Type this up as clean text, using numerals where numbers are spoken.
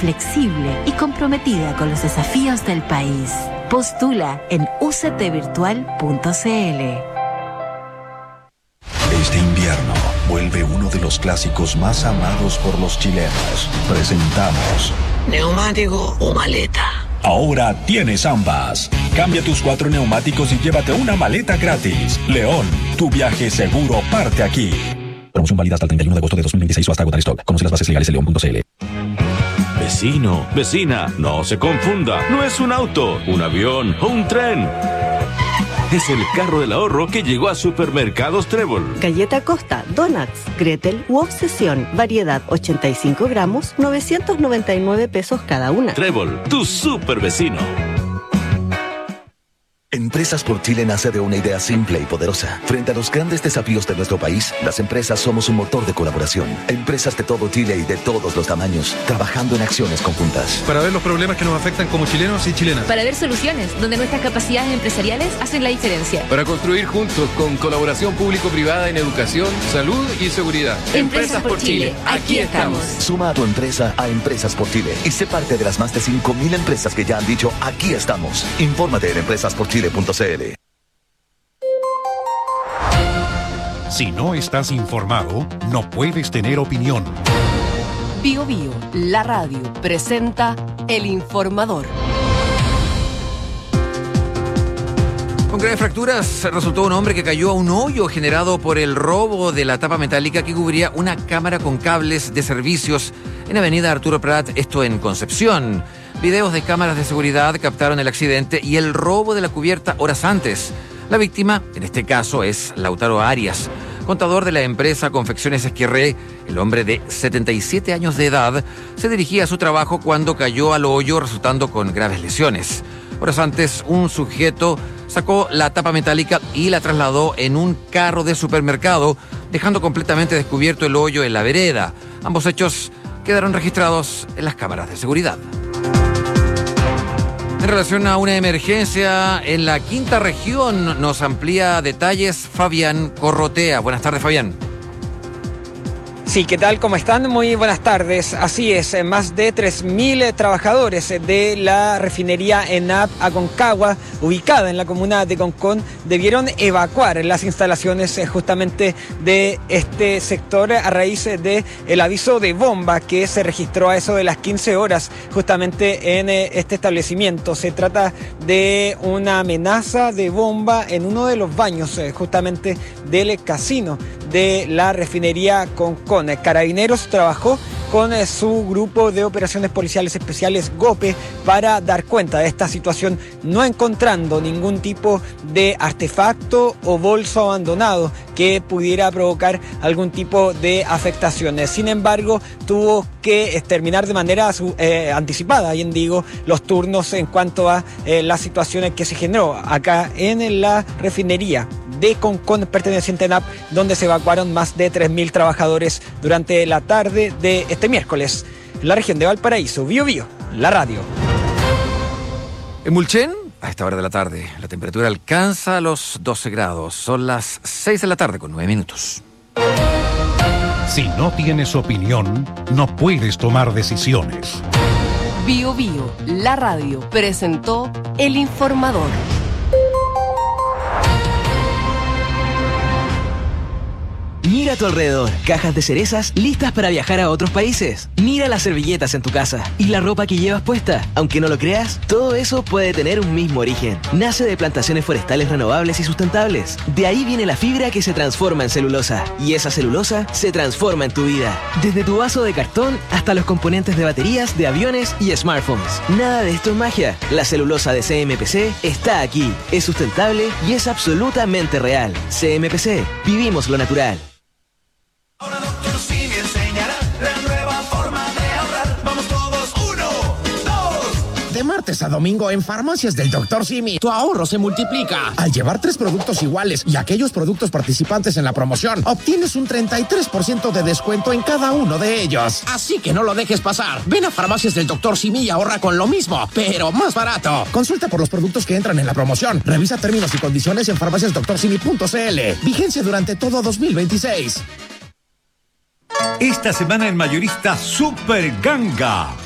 flexible y comprometida con los desafíos del país. Postula en uctvirtual.cl. Este invierno vuelve uno de los clásicos más amados por los chilenos. Presentamos ¿neumático o maleta? Ahora tienes ambas. Cambia tus 4 neumáticos y llévate una maleta gratis. León, tu viaje seguro parte aquí. Promoción válida hasta el 31 de agosto de 2026 o hasta agotar stock. Conoce las bases legales en león.cl. Vecino, vecina, no se confunda. No es un auto, un avión o un tren. Es el carro del ahorro que llegó a Supermercados Trébol. Galleta Costa, Donuts, Gretel u Obsesión. Variedad 85 gramos, 999 pesos cada una. Trébol, tu super vecino. Empresas por Chile nace de una idea simple y poderosa. Frente a los grandes desafíos de nuestro país, las empresas somos un motor de colaboración. Empresas de todo Chile y de todos los tamaños, trabajando en acciones conjuntas. Para ver los problemas que nos afectan como chilenos y chilenas. Para ver soluciones donde nuestras capacidades empresariales hacen la diferencia. Para construir juntos con colaboración público-privada en educación, salud y seguridad. Empresas por Chile, aquí estamos. Suma a tu empresa a Empresas por Chile y sé parte de las más de 5.000 empresas que ya han dicho aquí estamos. Infórmate en empresasporchile.cl. Si no estás informado, no puedes tener opinión. Bio Bio, la radio, presenta El Informador. Con graves fracturas resultó un hombre que cayó a un hoyo generado por el robo de la tapa metálica que cubría una cámara con cables de servicios en Avenida Arturo Prat, esto en Concepción. Videos de cámaras de seguridad captaron el accidente y el robo de la cubierta horas antes. La víctima, en este caso, es Lautaro Arias, contador de la empresa Confecciones Esquerré. El hombre de 77 años de edad se dirigía a su trabajo cuando cayó al hoyo, resultando con graves lesiones. Horas antes, un sujeto sacó la tapa metálica y la trasladó en un carro de supermercado, dejando completamente descubierto el hoyo en la vereda. Ambos hechos quedaron registrados en las cámaras de seguridad. En relación a una emergencia en la quinta región, nos amplía detalles Fabián Corrotea. Buenas tardes, Fabián. Sí, ¿qué tal? ¿Cómo están? Muy buenas tardes. Así es, más de 3.000 trabajadores de la refinería ENAP Aconcagua, ubicada en la comuna de Concón, debieron evacuar las instalaciones justamente de este sector a raíz del aviso de bomba que se registró a eso de las 15 horas justamente en este establecimiento. Se trata de una amenaza de bomba en uno de los baños justamente del casino de la refinería Concón. Carabineros trabajó con su grupo de operaciones policiales especiales GOPE para dar cuenta de esta situación, no encontrando ningún tipo de artefacto o bolso abandonado que pudiera provocar algún tipo de afectaciones. Sin embargo, tuvo que terminar de manera anticipada, bien digo, los turnos en cuanto a las situaciones que se generó acá en la refinería de Concón perteneciente a ENAP, donde se evacuaron más de 3.000 trabajadores durante la tarde de este miércoles. En la región de Valparaíso, Bio Bio, la radio. En Mulchen, a esta hora de la tarde, la temperatura alcanza los 12 grados. Son las 6 de la tarde con 9 minutos. Si no tienes opinión, no puedes tomar decisiones. Bio Bio, la radio, presentó El Informador. Mira a tu alrededor, cajas de cerezas listas para viajar a otros países. Mira las servilletas en tu casa y la ropa que llevas puesta. Aunque no lo creas, todo eso puede tener un mismo origen. Nace de plantaciones forestales renovables y sustentables. De ahí viene la fibra que se transforma en celulosa. Y esa celulosa se transforma en tu vida. Desde tu vaso de cartón hasta los componentes de baterías, de aviones y smartphones. Nada de esto es magia. La celulosa de CMPC está aquí. Es sustentable y es absolutamente real. CMPC, vivimos lo natural. Ahora Dr. Simi enseñará la nueva forma de ahorrar. Vamos todos, 1, 2. De martes a domingo en Farmacias del Dr. Simi, tu ahorro se multiplica. Al llevar 3 productos iguales y aquellos productos participantes en la promoción, obtienes un 33% de descuento en cada uno de ellos. Así que no lo dejes pasar. Ven a Farmacias del Dr. Simi y ahorra con lo mismo, pero más barato. Consulta por los productos que entran en la promoción. Revisa términos y condiciones en farmaciasdrsimi.cl. Vigencia durante todo 2026. Esta semana en Mayorista Super Ganga.